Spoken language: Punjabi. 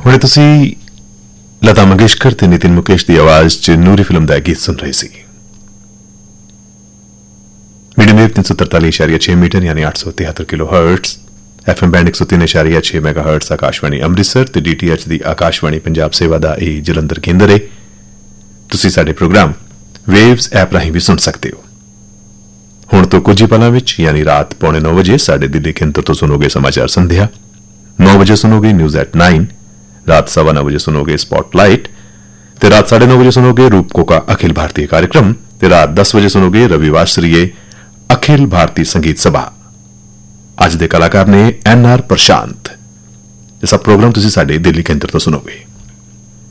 ਹੁਣੇ ਤੁਸੀਂ ਲਤਾ ਮੰਗੇਸ਼ਕਰ ਤੇ ਨਿਤਿਨ ਮੁਕੇਸ਼ ਦੀ ਆਵਾਜ਼ 'ਚ ਨੂਰੀ ਫਿਲਮ ਦਾ ਗੀਤ ਸੁਣ ਰਹੇ ਸੀ। ਮੀਡੀਅਮ ਵੇਵ 343.6 ਮੀਟਰ ਯਾਨੀ 873 kilohertz, FM band 103.6 ਮੈਗਾਹਰਟਜ਼ Akashvani Amritsar ਤੇ DTH ਦੀ ਆਕਾਸ਼ਵਾਣੀ ਪੰਜਾਬ ਸੇਵਾ ਦਾ ਇਹ ਜਲੰਧਰ ਕੇਂਦਰ ਹੈ। ਤੁਸੀਂ ਸਾਡੇ ਪ੍ਰੋਗਰਾਮ ਵੇਵਜ਼ ਐਪ ਰਾਹੀਂ ਵੀ ਸੁਣ ਸਕਦੇ ਹੋ। ਹੁਣ ਤੋਂ ਕੁਝ ਹੀ ਪਲਾਂ ਵਿੱਚ ਯਾਨੀ ਰਾਤ 9:45 ਵਜੇ ਸਾਡੇ ਦਿੱਲੀ ਕੇਂਦਰ ਤੋਂ ਸੁਣੋਗੇ ਸਮਾਚਾਰ ਸੰਧਿਆ, 9 ਵਜੇ ਸੁਣੋਗੇ ਨਿਊਜ਼ ਐਟ 9, रात 9:15 बजे सुनोगे स्पॉटलाइट, रात 9:30 बजे सुनोगे रूपको का अखिल भारतीय कार्यक्रम, रात 10 बजे सुनोगे रविवार श्रीय अखिल भारतीय संगीत सभा। अज दे कलाकार ने NR प्रशांत। यह सब प्रोग्राम तुसी साडे दिल्ली केंद्र तो सुनोगे।